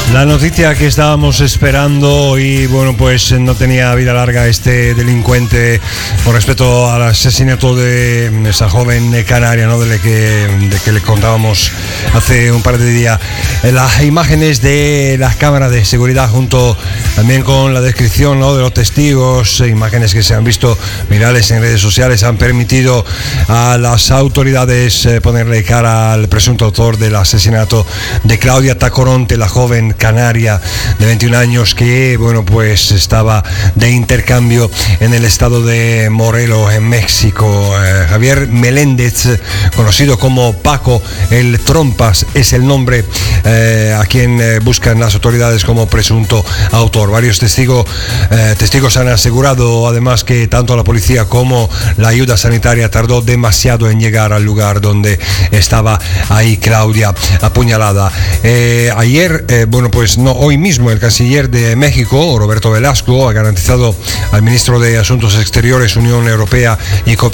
La noticia que estábamos esperando y bueno, pues no tenía vida larga este delincuente con respecto al asesinato de esa joven canaria, ¿no? de que le contábamos hace un par de días. Las imágenes de las cámaras de seguridad junto también con la descripción, ¿no? de los testigos, imágenes que se han visto virales en redes sociales, han permitido a las autoridades ponerle cara al presunto autor del asesinato de Claudia Tacoronte, la joven canaria de 21 años que, bueno, pues estaba de intercambio en el estado de Morelos, en México. Javier Meléndez, conocido como Paco el Trompas, es el nombre a quien buscan las autoridades como presunto autor. Varios testigos han asegurado además que tanto la policía como la ayuda sanitaria tardó demasiado en llegar al lugar donde estaba ahí Claudia apuñalada. Ayer, hoy mismo el canciller de México, Roberto Velasco, ha garantizado al ministro de Asuntos Exteriores, Unión Europea y Cooperación